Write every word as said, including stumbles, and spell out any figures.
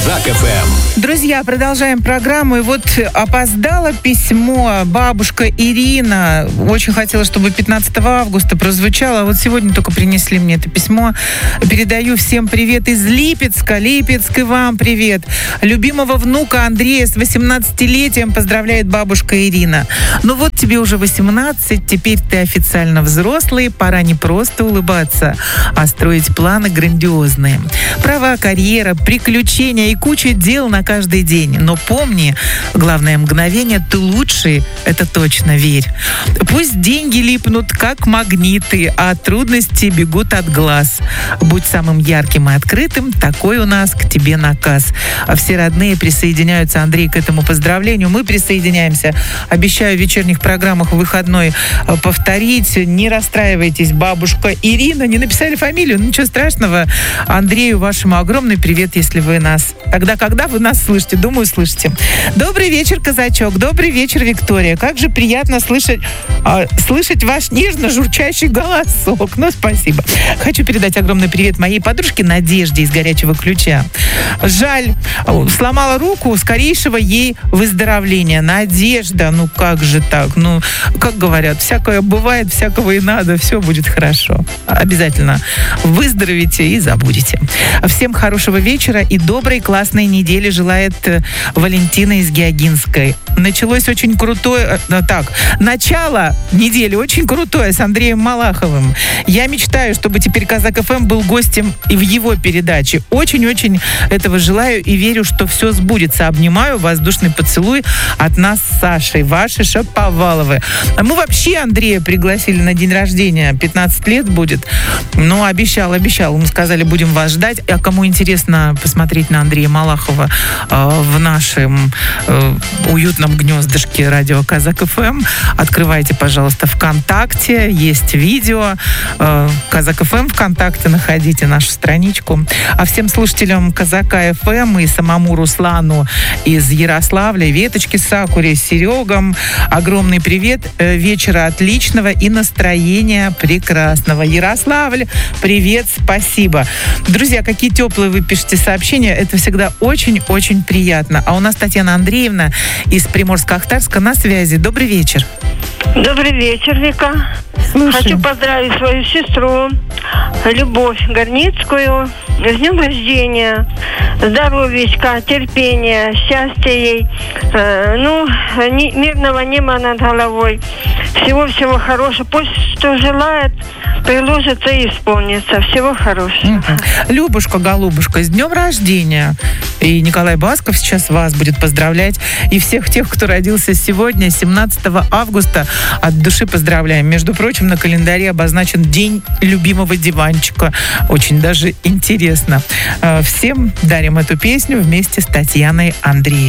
Казак эф эм. Друзья, продолжаем программу. И вот опоздало письмо. Бабушка Ирина очень хотела, чтобы пятнадцатого августа прозвучало. А вот сегодня только принесли мне это письмо. Передаю всем привет из Липецка. Липецк, и вам привет. Любимого внука Андрея с восемнадцатилетием поздравляет бабушка Ирина. Ну вот тебе уже восемнадцать, теперь ты официально взрослый. Пора не просто улыбаться, а строить планы грандиозные. Права, карьера, приключения и куча дел на каждый день. Но помни, главное мгновение, ты лучший, это точно, верь. Пусть деньги липнут, как магниты, а трудности бегут от глаз. Будь самым ярким и открытым, такой у нас к тебе наказ. А все родные присоединяются, Андрей, к этому поздравлению. Мы присоединяемся. Обещаю в вечерних программах в выходной повторить. Не расстраивайтесь, бабушка Ирина. Не написали фамилию? Ничего страшного. Андрею вашему огромный привет, если вы нас... Тогда, когда вы нас слышите? Думаю, слышите. Добрый вечер, казачок. Добрый вечер, Виктория. Как же приятно слышать, э, слышать ваш нежно-журчащий голосок. Ну, спасибо. Хочу передать огромный привет моей подружке Надежде из «Горячего ключа». Жаль, сломала руку, скорейшего ей выздоровления. Надежда, ну как же так? Ну, как говорят, всякое бывает, всякого и надо, все будет хорошо. Обязательно выздоровите и забудете. Всем хорошего вечера и доброй классной недели желает Валентина из Геогинской. Началось очень крутое... Так, начало недели очень крутое с Андреем Малаховым. Я мечтаю, чтобы теперь Казак эф эм был гостем и в его передаче. Очень-очень этого желаю и верю, что все сбудется. Обнимаю, воздушный поцелуй от нас с Сашей. Ваши Шаповаловы. Мы вообще Андрея пригласили на день рождения. пятнадцать лет будет. Но обещал, обещал. Мы сказали, будем вас ждать. А кому интересно посмотреть на Андрея Малахова э, в нашем э, уютном гнездышке радио Казак эф эм, открывайте, пожалуйста, ВКонтакте. Есть видео. Э, Казак эф эм ВКонтакте. Находите нашу страничку. А всем слушателям Казака эф эм и самому Руслану из Ярославля, Веточке Сакуре, Серегам огромный привет. Э, вечера отличного и настроения прекрасного. Ярославль, привет, спасибо. Друзья, какие теплые вы пишете сообщения. Это всегда очень-очень приятно. А у нас Татьяна Андреевна из Приморска-Ахтарска на связи. Добрый вечер. Добрый вечер, Вика. Слушаем. Хочу поздравить свою сестру Любовь Горницкую с днем рождения. Здоровьечка, терпения, счастья ей. Э, ну, не, мирного неба над головой. Всего-всего хорошего. Пусть что желает, приложится и исполнится. Всего хорошего. Угу. Любушка, голубушка, с днем рождения. И Николай Басков сейчас вас будет поздравлять. И всех тех, кто родился сегодня, семнадцатого августа, от души поздравляем. Между прочим, на календаре обозначен День любимого диванчика. Очень даже интересно. Всем дарим эту песню вместе с Татьяной Андреевной.